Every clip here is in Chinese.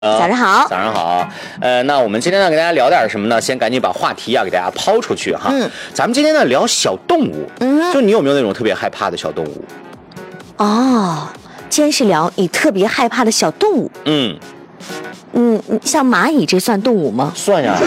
早上好， 早上好。那我们今天呢，给大家聊点什么呢？先赶紧把话题啊给大家抛出去哈。咱们今天呢聊小动物。就你有没有那种特别害怕的小动物？ 哦，今天是聊你特别害怕的小动物。像蚂蚁这算动物吗？ 算呀。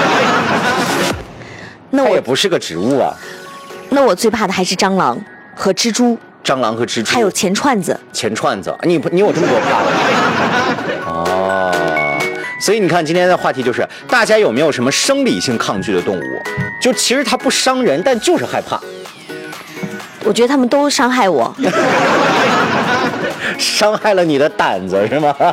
那它也不是个植物啊。 那我最怕的还是蟑螂和蜘蛛。 蟑螂和蜘蛛， 还有钱串子。 钱串子，你有这么多怕的？哦，所以你看今天的话题就是，大家有没有什么生理性抗拒的动物？就其实它不伤人，但就是害怕。 我觉得他们都伤害我。 伤害了你的胆子是吗？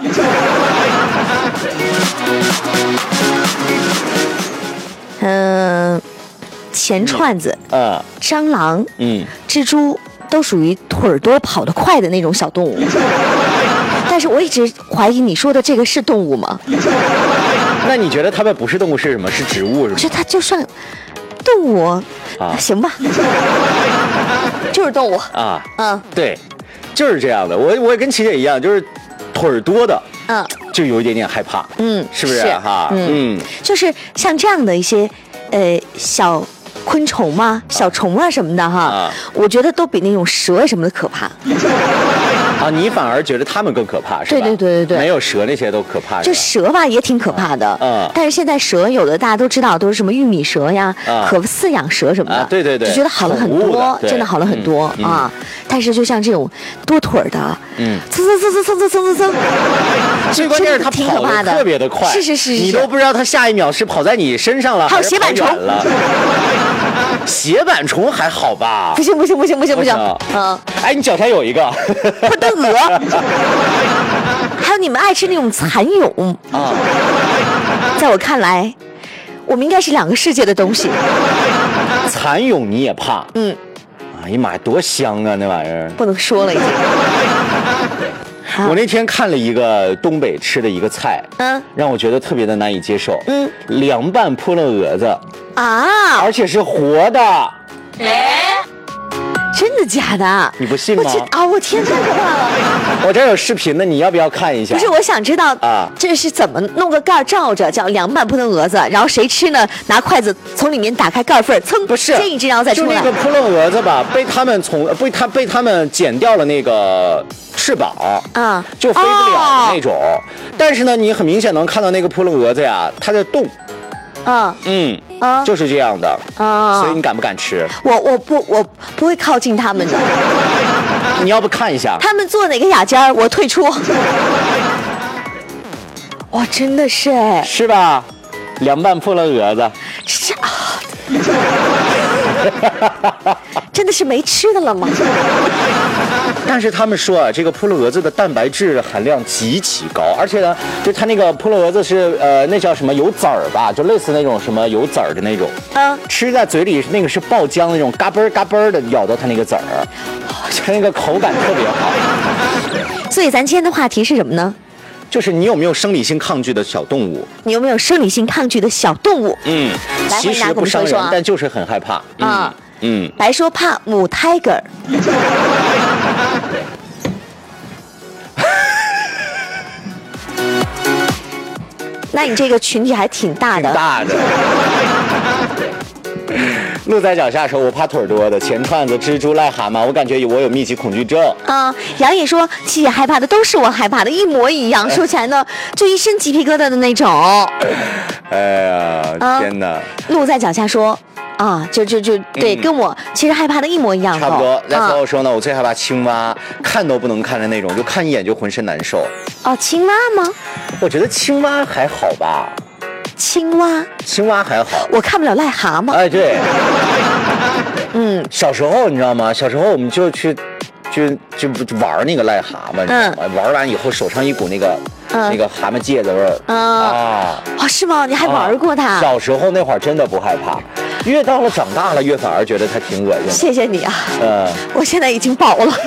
钱串子，蟑螂，蜘蛛。都属于腿儿多跑得快的那种小动物，但是我一直怀疑你说的这个是动物吗？ 那你觉得它们不是动物是什么？是植物是吗？ 我觉得它就算动物啊，行吧，就是动物啊。对，就是这样的。我也跟琪姐一样，就是腿儿多的，就有一点点害怕，是不是哈？ 就是像这样的一些小昆虫嘛，小虫啊什么的哈，我觉得都比那种蛇什么的可怕。 你反而觉得它们更可怕是吧？ 对， 没有蛇那些都可怕。 就蛇吧也挺可怕的，但是现在蛇有的大家都知道都是什么玉米蛇呀，可饲养蛇什么的， 对， 就觉得好了很多，真的好了很多啊。但是就像这种多腿的，蹭， 最关键是它跑得特别的快， 是， 你都不知道它下一秒是跑在你身上了， 还有斜板虫了。斜板虫还好吧？ 不行， 哎，你脚下有一个不得鹅，还有你们爱吃那种蚕蛹啊，在我看来，我们应该是两个世界的东西。 蚕蛹你也怕？哎呀妈呀，多香啊那玩意儿！ 不能说了已经。 我那天看了一个东北吃的一个菜，让我觉得特别的难以接受。凉拌扑棱蛾子啊， 而且是活的。 真的假的？ 你不信吗？ 我天，太可怕了！ 我这有视频的，你要不要看一下？ 不是，我想知道这是怎么弄个盖罩着，叫凉拌扑棱蛾子，然后谁吃呢？拿筷子从里面打开盖缝，噌， 不是这一只，然后再出来。 就那个扑棱蛾子吧，被他们剪掉了那个翅膀就飞不了那种。但是呢，你很明显能看到那个扑棱蛾子呀，它在动。就是这样的所以你敢不敢吃？ 我不会靠近他们的。 你要不看一下？ 他们做哪个雅间我退出。哇，真的是是吧？凉拌扑棱蛾子。 真的是没吃的了吗？ 但是他们说这个扑棱蛾子的蛋白质含量极其高，而且呢，就它那个扑棱蛾子是那叫什么有籽儿吧，就类似那种什么有籽儿的那种，吃在嘴里那个是爆浆那种，嘎嘣嘎嘣的咬到它那个籽儿，它那个口感特别好。 所以咱今天的话题是什么呢？ 就是你有没有生理性抗拒的小动物？ 你有没有生理性抗拒的小动物？ 其实不伤人，但就是很害怕。 白说怕母 tiger。那你这个群体还挺大的。 挺大的。路在脚下说，我怕腿多的钱串子、蜘蛛、癞蛤蟆，我感觉我有密集恐惧症。 杨野说，琪姐害怕的都是我害怕的，一模一样，说起来呢，就一身鸡皮疙瘩的那种。 哎呀，天哪！ 路在脚下说。就对，跟我其实害怕的一模一样。 差不多。再所以说呢，我最害怕青蛙，看都不能看的那种，就看一眼就浑身难受。 青蛙吗？ 我觉得青蛙还好吧。 青蛙还好。我看不了癞蛤蟆。 哎，对。小时候你知道吗？小时候我们就去玩那个癞蛤蟆，玩完以后手上一股那个蛤蟆芥子味儿。 是吗？你还玩过它？ 小时候那会儿真的不害怕，越到了长大了越反而觉得它挺恶心的。 谢谢你啊。我现在已经饱了。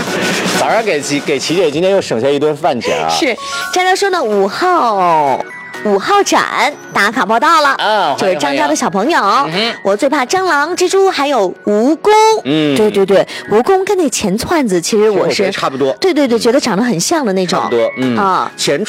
早上给琪姐今天又省下一顿饭钱啊。 是，佳佳说呢，5号 5号展打卡报道了啊，就是张家的小朋友。我最怕蟑螂、蜘蛛，还有蜈蚣。对，蜈蚣跟那钱串子其实我是差不多。 对，觉得长得很像的那种。 差不多。钱